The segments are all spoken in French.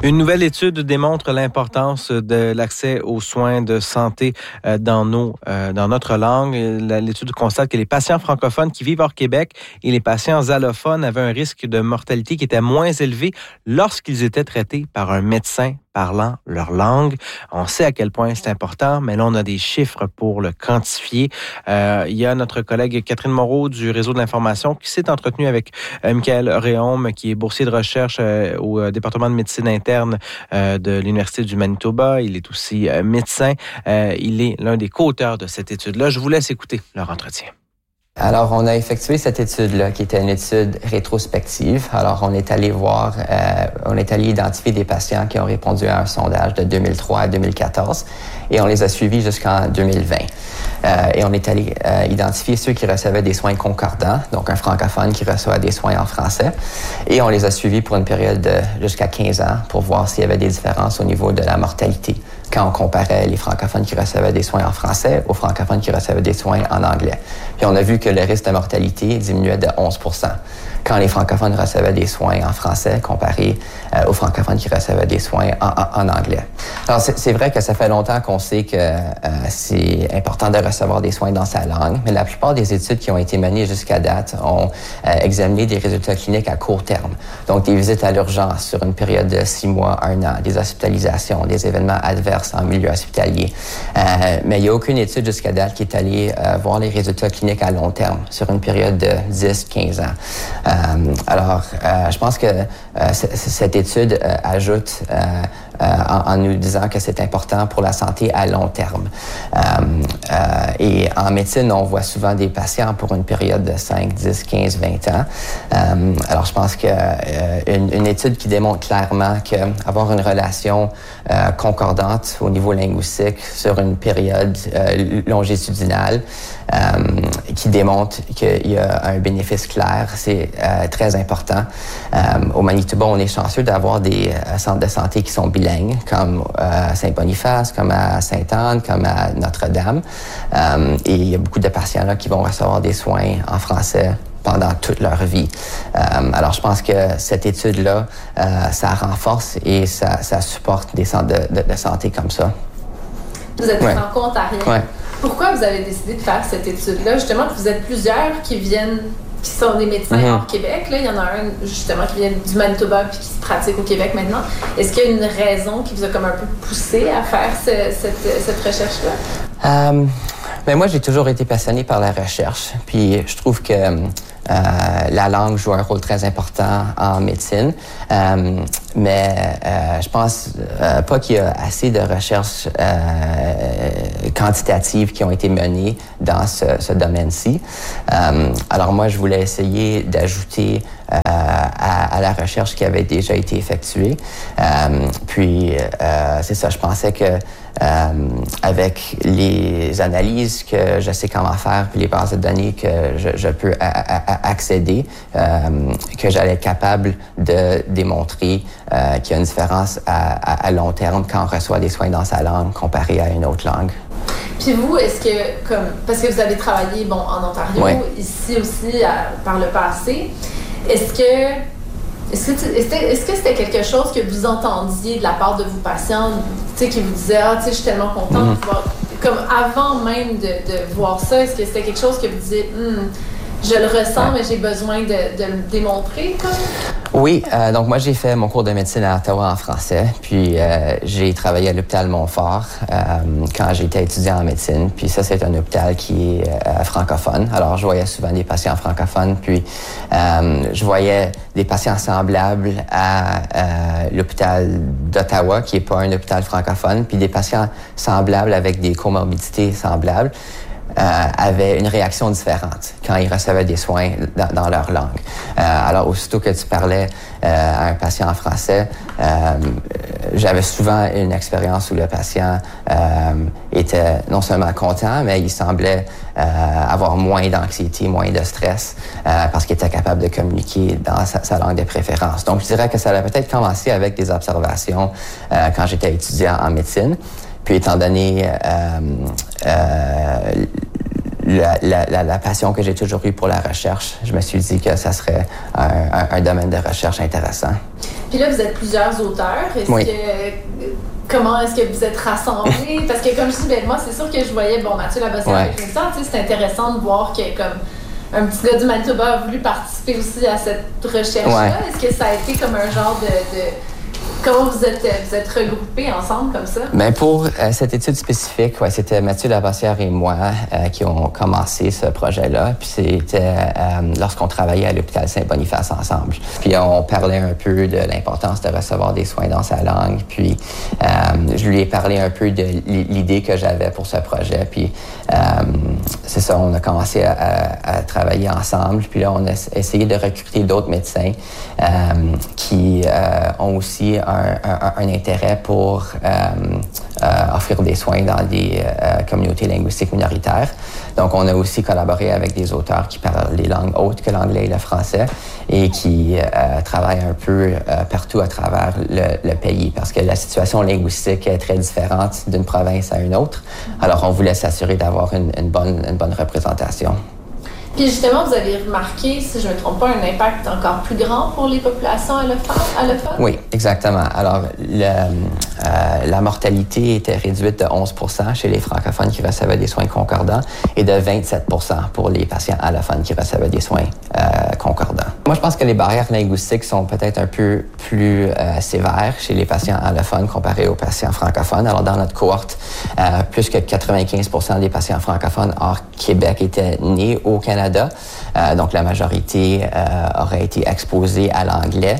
Une nouvelle étude démontre l'importance de l'accès aux soins de santé dans notre langue. L'étude constate que les patients francophones qui vivent hors Québec et les patients allophones avaient un risque de mortalité qui était moins élevé lorsqu'ils étaient traités par un médecin parlant leur langue. On sait à quel point c'est important, mais là, on a des chiffres pour le quantifier. Il y a notre collègue Catherine Moreau du Réseau de l'information qui s'est entretenue avec Michael Réaume, qui est boursier de recherche au département de médecine interne de l'Université du Manitoba. Il est aussi médecin. Il est l'un des co-auteurs de cette étude-là. Je vous laisse écouter leur entretien. Alors, on a effectué cette étude-là, qui était une étude rétrospective. Alors, on est allé identifier des patients qui ont répondu à un sondage de 2003 à 2014 et on les a suivis jusqu'en 2020. Et on est allé identifier ceux qui recevaient des soins concordants, donc un francophone qui reçoit des soins en français. Et on les a suivis pour une période de jusqu'à 15 ans pour voir s'il y avait des différences au niveau de la mortalité quand on comparait les francophones qui recevaient des soins en français aux francophones qui recevaient des soins en anglais. Puis on a vu que le risque de mortalité diminuait de 11% quand les francophones recevaient des soins en français comparé aux francophones qui recevaient des soins en anglais. Alors, c'est vrai que ça fait longtemps qu'on sait que c'est important de recevoir des soins dans sa langue, mais la plupart des études qui ont été menées jusqu'à date ont examiné des résultats cliniques à court terme. Donc, des visites à l'urgence sur une période de 6 mois, 1 an, des hospitalisations, des événements adverses en milieu hospitalier. Mais il n'y a aucune étude jusqu'à date qui est allée voir les résultats cliniques à long terme sur une période de 10-15 ans. Alors, je pense que cette étude ajoute en nous disant que c'est important pour la santé à long terme. Et en médecine, on voit souvent des patients pour une période de 5, 10, 15, 20 ans. Alors, je pense qu'une étude qui démontre clairement qu'avoir une relation concordante au niveau linguistique sur une période longitudinale qui démontre qu'il y a un bénéfice clair, c'est très important. Au Manitoba, on est chanceux d'avoir des centres de santé qui sont bilingues, comme à Saint-Boniface, comme à Sainte-Anne, comme à Notre-Dame. Et il y a beaucoup de patients là qui vont recevoir des soins en français pendant toute leur vie. Alors, je pense que cette étude-là, ça renforce et ça supporte des centres de santé comme ça. Vous êtes franco-ontarien. Ouais. Pourquoi vous avez décidé de faire cette étude-là? Justement, vous êtes plusieurs qui sont des médecins hors Québec. Là, il y en a un, justement, qui vient du Manitoba puis qui se pratique au Québec maintenant. Est-ce qu'il y a une raison qui vous a comme un peu poussé à faire cette recherche-là? Ben moi, j'ai toujours été passionné par la recherche. Puis je trouve que la langue joue un rôle très important en médecine. Mais je pense pas qu'il y a assez de recherches quantitatives qui ont été menées dans ce domaine-ci. Alors moi, je voulais essayer d'ajouter à la recherche qui avait déjà été effectuée. Puis c'est ça, je pensais que avec les analyses que je sais comment faire, puis les bases de données que je peux accéder, que j'allais être capable de démontrer qu'il y a une différence à long terme quand on reçoit des soins dans sa langue comparé à une autre langue. Puis vous, est-ce que, parce que vous avez travaillé en Ontario, ici aussi par le passé, est-ce que c'était quelque chose que vous entendiez de la part de vos patients, qui vous disaient « Ah, je suis tellement contente de pouvoir... » Comme avant même de voir ça, est-ce que c'était quelque chose que vous disiez « Je le ressens, mais j'ai besoin de le démontrer, comme? » Oui, donc moi j'ai fait mon cours de médecine à Ottawa en français, puis j'ai travaillé à l'hôpital Montfort quand j'étais étudiant en médecine, puis ça c'est un hôpital qui est francophone, alors je voyais souvent des patients francophones, puis je voyais des patients semblables à l'hôpital d'Ottawa, qui est pas un hôpital francophone, puis des patients semblables avec des comorbidités semblables. Avaient une réaction différente quand ils recevaient des soins dans leur langue. Alors, aussitôt que tu parlais à un patient en français, j'avais souvent une expérience où le patient était non seulement content, mais il semblait avoir moins d'anxiété, moins de stress, parce qu'il était capable de communiquer dans sa langue de préférence. Donc, je dirais que ça a peut-être commencé avec des observations quand j'étais étudiant en médecine. Puis, étant donné la passion que j'ai toujours eue pour la recherche, je me suis dit que ça serait un domaine de recherche intéressant. Puis là, vous êtes plusieurs auteurs. Comment est-ce que vous êtes rassemblés? Parce que comme je dis, moi, c'est sûr que je voyais, Mathieu Labossière avec Vincent, c'est intéressant de voir que comme un petit gars du Manitoba a voulu participer aussi à cette recherche-là. Est-ce que ça a été comme un genre de comment vous êtes regroupés ensemble comme ça? Bien, pour cette étude spécifique, c'était Mathieu Labossière et moi qui ont commencé ce projet-là. Puis c'était lorsqu'on travaillait à l'hôpital Saint-Boniface ensemble. Puis on parlait un peu de l'importance de recevoir des soins dans sa langue. Puis je lui ai parlé un peu de l'idée que j'avais pour ce projet. Puis c'est ça, on a commencé à travailler ensemble. Puis là, on a essayé de recruter d'autres médecins qui ont aussi un intérêt pour offrir des soins dans des communautés linguistiques minoritaires. Donc, on a aussi collaboré avec des auteurs qui parlent les langues autres que l'anglais et le français et qui travaillent un peu partout à travers le pays parce que la situation linguistique est très différente d'une province à une autre. Alors, on voulait s'assurer d'avoir une bonne représentation. Puis justement, vous avez remarqué, si je ne me trompe pas, un impact encore plus grand pour les populations allophones? Oui, exactement. Alors, la mortalité était réduite de 11% chez les francophones qui recevaient des soins concordants et de 27% pour les patients allophones qui recevaient des soins concordants. Moi, je pense que les barrières linguistiques sont peut-être un peu plus sévères chez les patients allophones comparés aux patients francophones. Alors, dans notre cohorte, plus que 95% des patients francophones hors Québec étaient nés au Canada. Donc, la majorité aurait été exposée à l'anglais.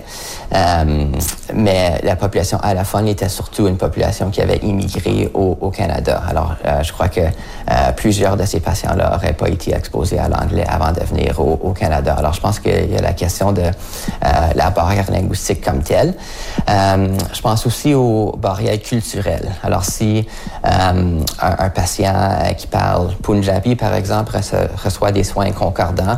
Mais la population allophone était surtout une population qui avait immigré au Canada. Alors, je crois que plusieurs de ces patients-là n'auraient pas été exposés à l'anglais avant de venir au Canada. Alors, je pense qu'il y a la question de la barrière linguistique comme telle. Je pense aussi aux barrières culturelles. Alors, si un patient qui parle Punjabi, par exemple, reçoit des soins concordants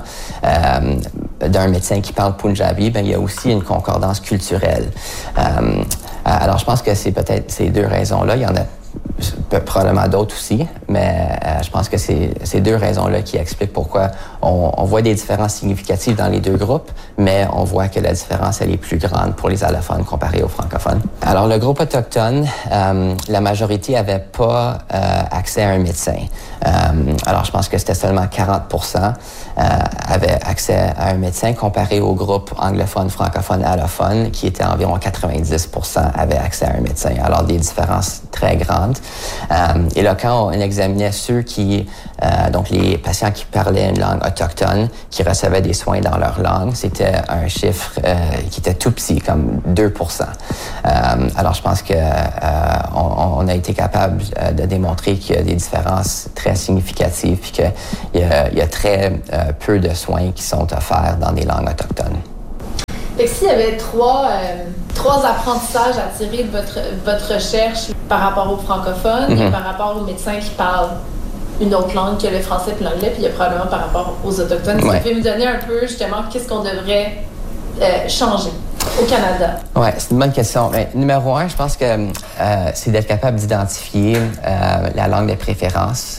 d'un médecin qui parle Punjabi, il y a aussi une concordance culturelle. Alors, je pense que c'est peut-être ces deux raisons-là. Il y en a probablement d'autres aussi, mais je pense que c'est ces deux raisons-là qui expliquent pourquoi on voit des différences significatives dans les deux groupes, mais on voit que la différence, elle est plus grande pour les allophones comparée aux francophones. Alors, le groupe autochtone, la majorité n'avait pas accès à un médecin. Alors, je pense que c'était seulement 40% avaient accès à un médecin comparé au groupe anglophone, francophone, allophone, qui était environ 90% avaient accès à un médecin. Alors, des différences très grandes. Et là, quand on examinait ceux qui, donc les patients qui parlaient une langue autochtone, qui recevaient des soins dans leur langue, c'était un chiffre qui était tout petit, comme 2%. Alors, je pense que on a été capable de démontrer qu'il y a des différences très significatives, puis qu'il y a très peu de soins qui sont offerts dans des langues autochtones. Fait que s'il y avait trois apprentissages à tirer de votre recherche par rapport aux francophones et par rapport aux médecins qui parlent une autre langue que le français et l'anglais, puis il y a probablement par rapport aux autochtones, est-ce que vous pouvez me donner un peu, justement, qu'est-ce qu'on devrait changer au Canada? Oui, c'est une bonne question. Mais, numéro 1, je pense que c'est d'être capable d'identifier la langue de préférence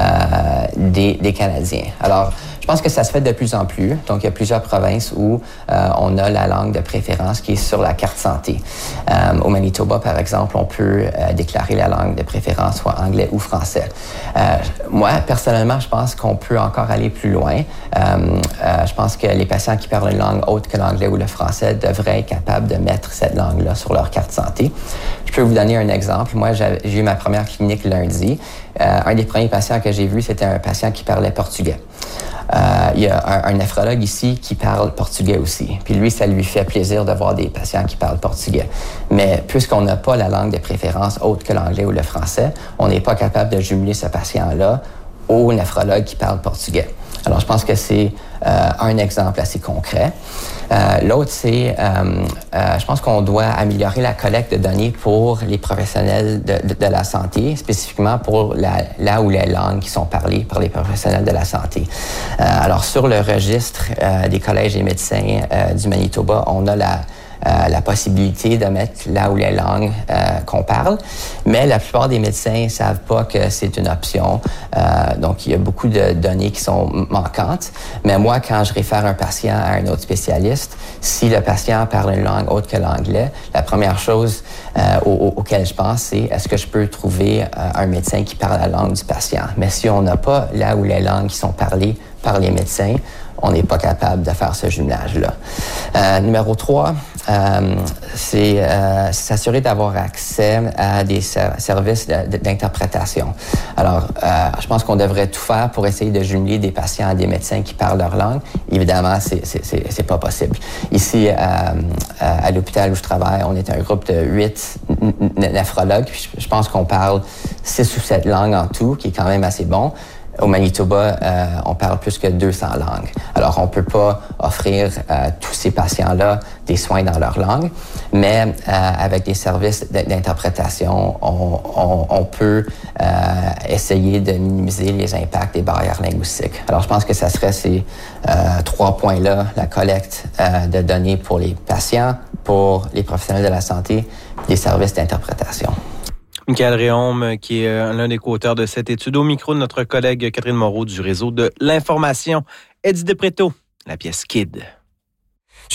des Canadiens. Alors, je pense que ça se fait de plus en plus. Donc, il y a plusieurs provinces où on a la langue de préférence qui est sur la carte santé. Au Manitoba, par exemple, on peut déclarer la langue de préférence soit anglais ou français. Moi, personnellement, je pense qu'on peut encore aller plus loin. Je pense que les patients qui parlent une langue autre que l'anglais ou le français devraient être capables de mettre cette langue-là sur leur carte santé. Je peux vous donner un exemple. Moi, j'ai eu ma première clinique lundi. Un des premiers patients que j'ai vu, c'était un patient qui parlait portugais. Il y a un néphrologue ici qui parle portugais aussi. Puis lui, ça lui fait plaisir de voir des patients qui parlent portugais. Mais puisqu'on n'a pas la langue de préférence autre que l'anglais ou le français, on n'est pas capable de jumeler ce patient-là au néphrologue qui parle portugais. Alors, je pense que c'est un exemple assez concret. L'autre, c'est, je pense qu'on doit améliorer la collecte de données pour les professionnels de la santé, spécifiquement pour là où les langues qui sont parlées par les professionnels de la santé. Alors, sur le registre des collèges et médecins du Manitoba, on a la possibilité de mettre la ou les langues qu'on parle, mais la plupart des médecins ne savent pas que c'est une option. Donc, il y a beaucoup de données qui sont manquantes. Mais moi, quand je réfère un patient à un autre spécialiste, si le patient parle une langue autre que l'anglais, la première chose auquel je pense, c'est est-ce que je peux trouver un médecin qui parle la langue du patient? Mais si on n'a pas la ou les langues qui sont parlées par les médecins, on n'est pas capable de faire ce jumelage-là. Numéro 3, c'est s'assurer d'avoir accès à des services d'interprétation. Alors, je pense qu'on devrait tout faire pour essayer de jumeler des patients à des médecins qui parlent leur langue. Évidemment, c'est pas possible. Ici, à l'hôpital où je travaille, on est un groupe de 8 néphrologues. Puis je pense qu'on parle 6 ou 7 langues en tout, qui est quand même assez bon. Au Manitoba, on parle plus que 200 langues. Alors, on peut pas offrir à tous ces patients-là des soins dans leur langue, mais avec des services d'interprétation, on peut essayer de minimiser les impacts des barrières linguistiques. Alors, je pense que ça serait ces 3 points-là, la collecte de données pour les patients, pour les professionnels de la santé, les services d'interprétation. Michael Réaume, qui est l'un des co-auteurs de cette étude, au micro de notre collègue Catherine Moreau du réseau de l'information. Eddie Depréto, la pièce Kid.